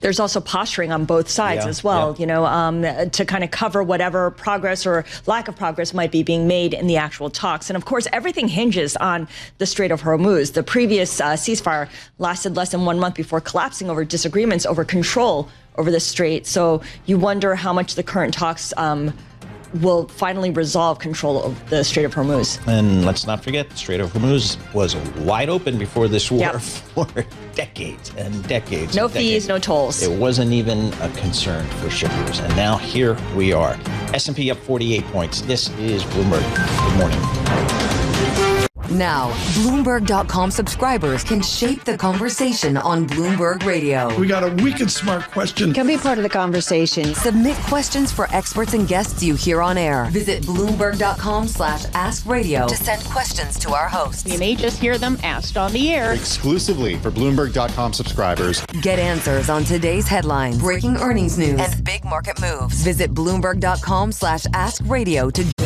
There's also posturing on both sides as well, to kind of cover whatever progress or lack of progress might be being made in the actual talks. And of course, everything hinges on the Strait of Hormuz. The previous ceasefire lasted less than 1 month before collapsing over disagreements over control over the strait. So you wonder how much the current talks will finally resolve control of the Strait of Hormuz. And let's not forget, the Strait of Hormuz was wide open before this war for decades and decades. No and fees, decades. no tolls. It wasn't even a concern for shippers. And now here we are. S&P up 48 points. This is Bloomberg. Good morning. Now, Bloomberg.com subscribers can shape the conversation on Bloomberg Radio. We got a wicked smart question. Can be part of the conversation. Submit questions for experts and guests you hear on air. Visit Bloomberg.com/askradio to send questions to our hosts. You may just hear them asked on the air. Exclusively for Bloomberg.com subscribers. Get answers on today's headlines, breaking earnings news, and big market moves. Visit Bloomberg.com/askradio to